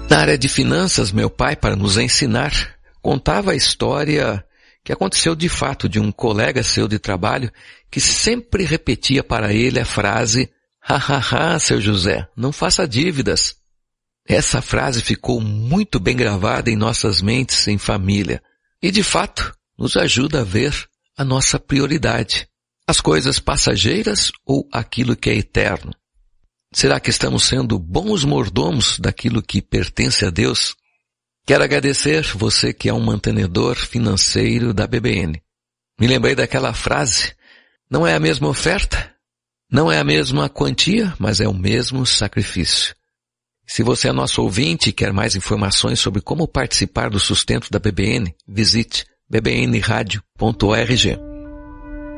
Na área de finanças, meu pai, para nos ensinar, contava a história que aconteceu de fato de um colega seu de trabalho que sempre repetia para ele a frase: "Ha, seu José, não faça dívidas." Essa frase ficou muito bem gravada em nossas mentes em família e, de fato, nos ajuda a ver a nossa prioridade. As coisas passageiras ou aquilo que é eterno? Será que estamos sendo bons mordomos daquilo que pertence a Deus? Quero agradecer você que é um mantenedor financeiro da BBN. Me lembrei daquela frase: não é a mesma oferta, não é a mesma quantia, mas é o mesmo sacrifício. Se você é nosso ouvinte e quer mais informações sobre como participar do sustento da BBN, visite bbnradio.org.